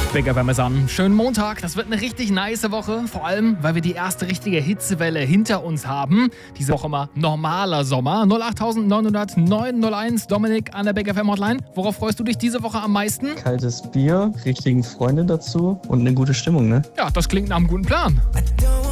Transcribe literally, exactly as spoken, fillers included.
Big F M ist an. Schönen Montag. Das wird eine richtig nice Woche. Vor allem, weil wir die erste richtige Hitzewelle hinter uns haben. Diese Woche mal normaler Sommer. null acht neun null neun null eins. Dominik an der Big F M Hotline. Worauf freust du dich diese Woche am meisten? Kaltes Bier, richtigen Freunde dazu und eine gute Stimmung, ne? Ja, das klingt nach einem guten Plan.